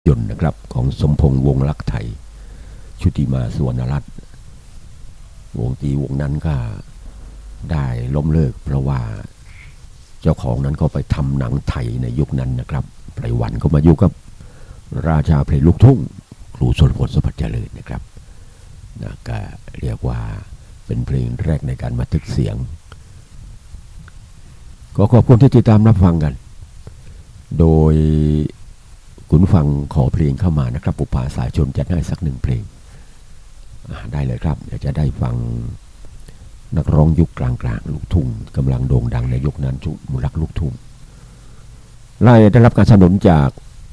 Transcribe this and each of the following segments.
ยนต์นะครับของสมพงษ์วงศ์ลักไทยชุติมาสุวรรณรัตน์วงนั้นก็ได้ล้มเลิกเพราะว่าเจ้าของนั้นก็ไปทำหนังไทยในยุคนั้นนะครับไพรวันก็มาอยู่กับราชาเพลงลูกทุ่งครูสุรพล สุพัฒน์เจริญนะครับนะก็เรียกว่าเป็นเพลงแรกในการบันทึกเสียงก็ขอบคุณที่ติดตามรับฟังกันโดยคุณฟังขอเพลงเข้ามานะครับปุปผาสายชนจะได้สักหนึ่งเพลงได้เลยครับเดี๋ยวจะได้ฟังนักร้องยุคกลางๆลูกทุ่งกำลังโด่งดังในยุคนั้นชุมรักลูกทุ่งได้รับการสนับสนุนจาก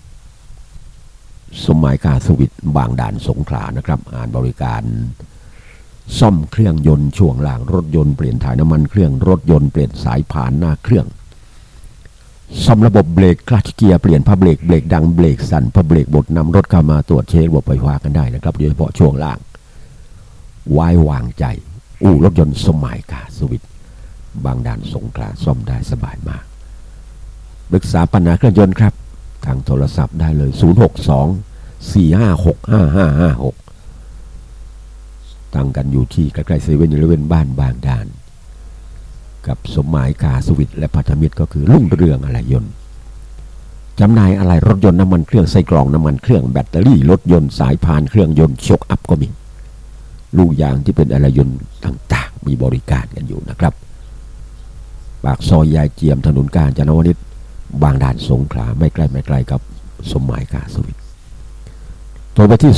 สมัยกาสวิตบางด่านสงขลานะครับอ่านบริการซ่อมเครื่องยนต์ช่วงล่างรถยนต์เปลี่ยนถ่ายน้ำมันเครื่องรถยนต์เปลี่ยนสายพานหน้าเครื่องซ่อมระบบเบรกคลัตช์เกียร์เปลี่ยนผ้าเบรกเบรกดังเบรกสั่นผ้าเบรกบดนำรถเข้ามาตรวจเช็คระบบไฟฟ้ากันได้นะครับโดยเฉพาะช่วงล่างไว้วางใจอู่รถยนต์สมัยกาสวิตบางด่านสงขลาซ่อมได้สบายมากปรึกษาปัญหาเครื่องยนต์ครับทางโทรศัพท์ได้เลย062-456-5556ตั้งกันอยู่ที่ใกล้ๆเซเว่นอีเลฟเว่นบ้านบางด่านกับสมัยกาสวิตและพันธมิตรก็คือรุ่งเรืองอะไหล่ยนต์จำหน่ายอะไหล่รถยนต์น้ำมันเครื่องไส้กรองน้ำมันเครื่องแบตเตอรี่รถยนต์สายพานเครื่องยนต์ช็อคอัพก็มีลูกยางที่เป็นอะไหล่ยนต์ต่างๆมีบริการกันอยู่นะครับปากซอยยายเจียมถนนกาญจนวนิชบางด่านสงขลาไม่ไกลกับสมัยกาสวิตโทรไปที่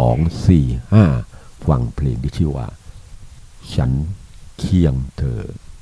0813574245ฟังเพลงที่ชื่อว่าฉันเคียงเธอ